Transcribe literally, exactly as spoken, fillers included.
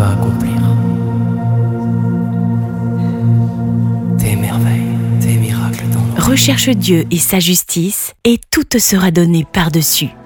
va accomplir tes merveilles, tes miracles dans le... Recherche Dieu et sa justice, et tout te sera donné par-dessus.